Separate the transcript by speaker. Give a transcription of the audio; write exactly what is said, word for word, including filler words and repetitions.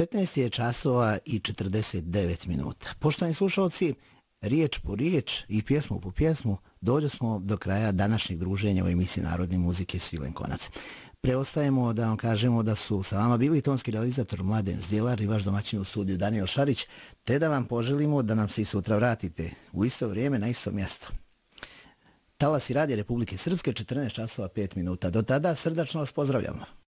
Speaker 1: petnaest je časova i četrdeset devet minuta. Poštovani slušalci, riječ po riječ i pjesmu po pjesmu dođe smo do kraja današnjeg druženja u emisiji Narodne muzike Svilen konac. Preostajemo da vam kažemo da su sa vama bili tonski realizator Mladen Zdjelar i vaš domaćin u studiju Daniel Šarić, te da vam poželimo da nam se i sutra vratite u isto vrijeme na isto mjesto. Talasi radija Republike Srpske, četrnaest časova pet minuta. Do tada srdačno vas pozdravljamo.